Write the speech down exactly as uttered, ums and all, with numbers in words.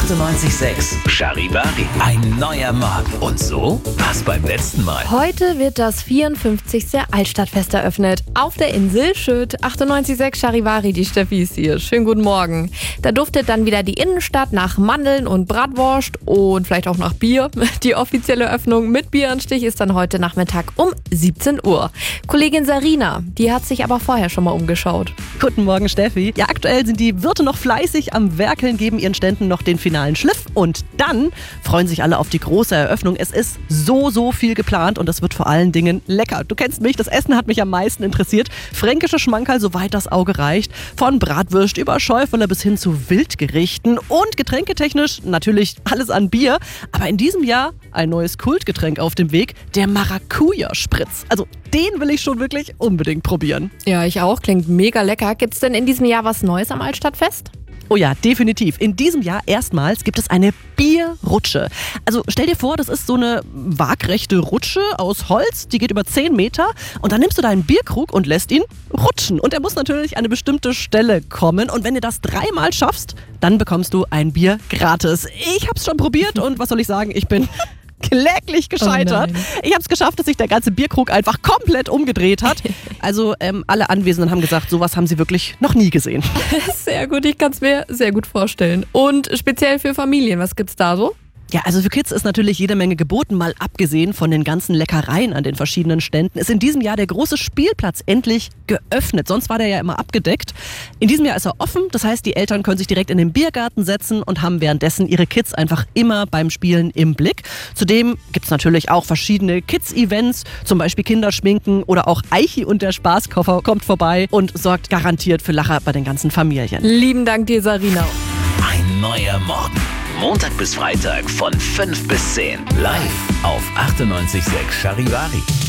achtundneunzig Komma sechs Charivari. Ein neuer Morgen. Und so war's beim letzten Mal. Heute wird das vierundfünfzigste Altstadtfest eröffnet. Auf der Insel Schütt. achtundneunzig Komma sechs Charivari, die Steffi ist hier. Schönen guten Morgen. Da duftet dann wieder die Innenstadt nach Mandeln und Bratwurst und vielleicht auch nach Bier. Die offizielle Öffnung mit Bieranstich ist dann heute Nachmittag um siebzehn Uhr. Kollegin Sarina, die hat sich aber vorher schon mal umgeschaut. Guten Morgen, Steffi. Ja, aktuell sind die Wirte noch fleißig am Werkeln, geben ihren Ständen noch den finalen Schliff und dann freuen sich alle auf die große Eröffnung. Es ist so, so viel geplant und es wird vor allen Dingen lecker. Du kennst mich, das Essen hat mich am meisten interessiert. Fränkische Schmankerl, soweit das Auge reicht. Von Bratwürst über Schäufele bis hin zu Wildgerichten und getränketechnisch natürlich alles an Bier. Aber in diesem Jahr ein neues Kultgetränk auf dem Weg, der Maracuja-Spritz. Also den will ich schon wirklich unbedingt probieren. Ja, ich auch. Klingt mega lecker. Gibt's denn in diesem Jahr was Neues am Altstadtfest? Oh ja, definitiv. In diesem Jahr erstmals gibt es eine Bierrutsche. Also stell dir vor, das ist so eine waagrechte Rutsche aus Holz, die geht über zehn Meter und dann nimmst du deinen Bierkrug und lässt ihn rutschen. Und er muss natürlich an eine bestimmte Stelle kommen und wenn du das dreimal schaffst, dann bekommst du ein Bier gratis. Ich hab's schon probiert und was soll ich sagen, ich bin kläglich gescheitert. Oh ich habe es geschafft, dass sich der ganze Bierkrug einfach komplett umgedreht hat. Also ähm, alle Anwesenden haben gesagt, sowas haben sie wirklich noch nie gesehen. Sehr gut, ich kann es mir sehr gut vorstellen. Und speziell für Familien, was gibt's da so? Ja, also für Kids ist natürlich jede Menge geboten, mal abgesehen von den ganzen Leckereien an den verschiedenen Ständen. Ist in diesem Jahr der große Spielplatz endlich geöffnet, sonst war der ja immer abgedeckt. In diesem Jahr ist er offen, das heißt, die Eltern können sich direkt in den Biergarten setzen und haben währenddessen ihre Kids einfach immer beim Spielen im Blick. Zudem gibt's natürlich auch verschiedene Kids-Events, zum Beispiel Kinderschminken oder auch Eichi und der Spaßkoffer kommt vorbei und sorgt garantiert für Lacher bei den ganzen Familien. Lieben Dank dir, Sarina. Ein neuer Morgen. Montag bis Freitag von fünf bis zehn. Live auf achtundneunzig Komma sechs Charivari.